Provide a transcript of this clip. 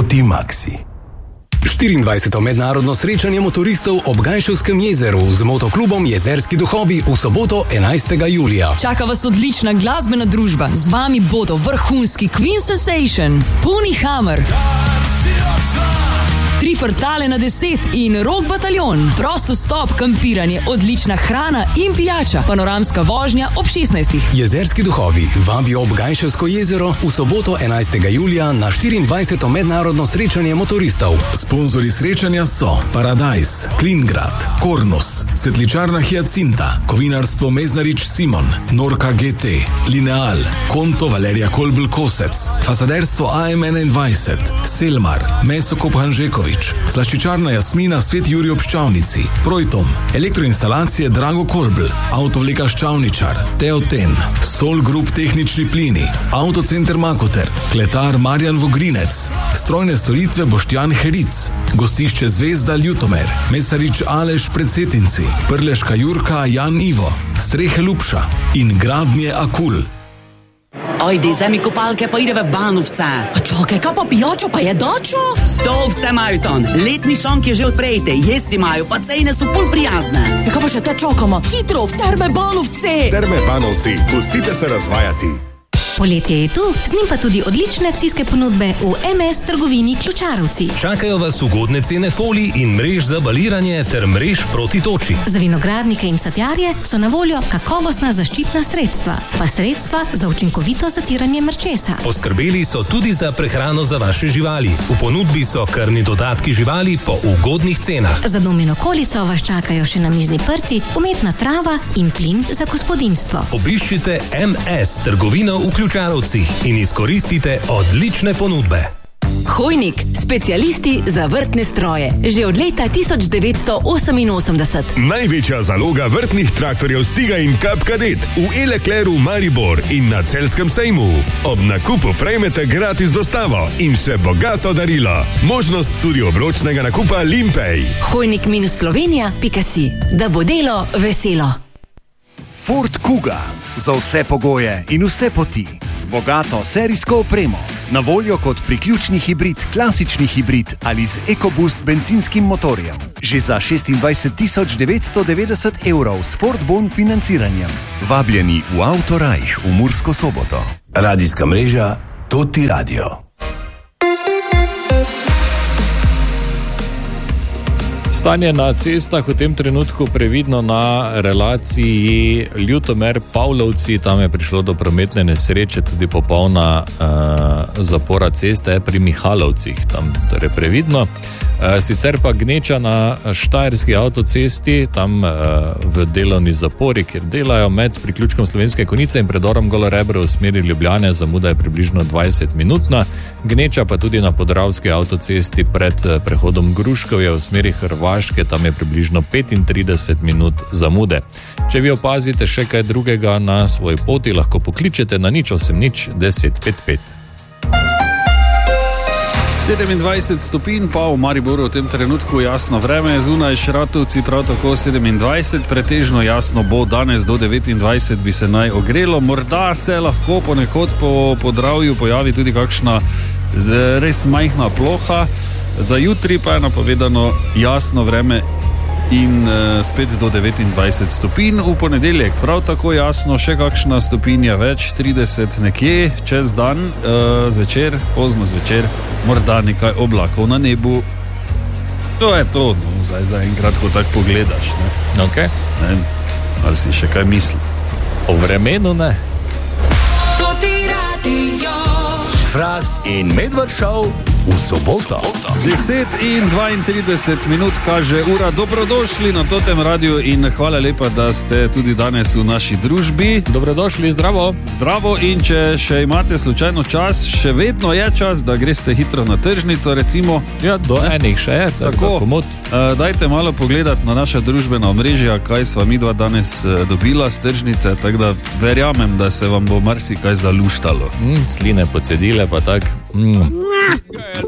Optimaxi. 24. mednarodno srečanje motoristov ob Gajševskem jezeru z motoklubom Jezerski duhovi v soboto 11. julija. Čaka vas odlična glasbena družba. Z vami bodo vrhunski Queen Sensation, Puni Hammer, Tri Frtale na 10 in Rock Bataljon. Prosto stop, kampiranje, odlična hrana in pijača. Panoramska vožnja ob 16. Jezerski duhovi vabijo ob Gajševsko jezero v soboto 11. julija na 24. mednarodno srečanje motoristov. Sponzorji srečanja so Paradise, Klingrad, Kornus, Svetličarna Hyacinta, Kovinarstvo Meznarič Simon, Norka GT, Lineal, Konto Valerija Kolbl Kosec, Fasaderstvo AM21, Selmar, Mesokop Hanžekovič, Slaščičarna Jasmina Svet Jurij ob Ščavnici, Projtom, elektroinstalacije Drago Kolbl, Avtovleka Ščavničar, Teoten, Sol Group Tehnični plini, Autocenter Makoter, Kletar Marjan Vogrinec, Strojne storitve Boštjan Heric, Gostišče Zvezda Ljutomer, Mesarič Aleš Predsetinci, Prleška Jurka Jan Ivo, Strehe Lupša in Gradnje Akul. Ajde, zemi kopalke pa ideve v Banovce. A čakaj, kaj pa pijačo, pa je dačo? To vse imajo tam. Letni šank je že odprejte, jesti imajo, pa cene so pol prijazne. Ja, kaj pa še te čakamo? Hitro, v Terme Banovci! Terme Banovci, pustite se razvajati. Poletje je tu, z njim pa tudi odlične akcijske ponudbe v MS trgovini Ključarovci. Čakajo vas ugodne cene folij in mrež za baliranje ter mrež proti toči. Za vinogradnike in sadjarje so na voljo kakovostna zaščitna sredstva, pa sredstva za učinkovito zatiranje mrčesa. Poskrbeli so tudi za prehrano za vaše živali. V ponudbi so krvni dodatki živali po ugodnih cenah. Za dom in okolico vas čakajo še namizni prti, umetna trava in plin za gospodinjstvo. Obiščite MS trgovino v Ključarovcih in izkoristite odlične ponudbe. Hojnik, specialisti za vrtne stroje. Že od leta 1988. Največja zaloga vrtnih traktorjev Stiga in Kap Kadet v Elekleru Maribor in na Celjskem sejmu. Ob nakupu prejmete gratis dostavo in še bogato darilo. Možnost tudi obročnega nakupa Limpej. Hojnik-Slovenija.si, da bo delo veselo. Ford Kuga. Za vse pogoje in vse poti. Z bogato serijsko opremo. Na voljo kot priključni hibrid, klasični hibrid ali z EcoBoost bencinskim motorjem. Že za 26.990 evrov s Ford Bon financiranjem. Vabljeni v Autorajh v Mursko Soboto. Radijska mreža Toti Radio. Stanje na cestah v tem trenutku previdno na relaciji Ljutomer-Pavlovci. Tam je prišlo do prometne nesreče, tudi popolna zapora ceste pri Mihalovcih. Tam torej previdno. Sicer pa gneča na Štajerski avtocesti, tam v delovni zapori, kjer delajo med priključkom Slovenske Konjice in predorom Golorebro v smeri Ljubljane, zamuda je približno 20-minutna. Gneča pa tudi na Podravski avtocesti pred prehodom Gruškovje v smeri Hrvaške, tam je približno 35 minut zamude. Če vi opazite še kaj drugega na svoji poti, lahko pokličete na 080 1055. 27 stopinj pa v Mariboru v tem trenutku jasno vreme, zunaj Šratovci prav tako 27, pretežno jasno bo, danes do 29 bi se naj ogrelo, morda se lahko ponekod po Podravju pojavi tudi kakšna res majhna ploha, za jutri pa je napovedano jasno vreme in spet do 29 stopinj, v ponedeljek prav tako jasno, še kakšna stopinja več, 30 nekje, čez dan, zvečer, pozno zvečer, morda nekaj oblakov na nebu. To je to, no, zdaj za enkrat, ko tako pogledaš, ne? Ok. Ne, ali si še kaj misli? O vremenu ne. Fras in Medved Show v soboto. 10:32 minut kaže ura. Dobrodošli na Totem radiju in hvala lepa, da ste tudi danes v naši družbi. Dobrodošli, zdravo. Zdravo, in če še imate slučajno čas, še vedno je čas, da greste hitro na tržnico, recimo. Ja, do enih še je, tako. Dajte malo pogledati na naša družbena omrežja, kaj sva midva danes dobila z tržnice, tako da verjamem, da se vam bo marsikaj zaluštalo. Sline pocedile pa tak.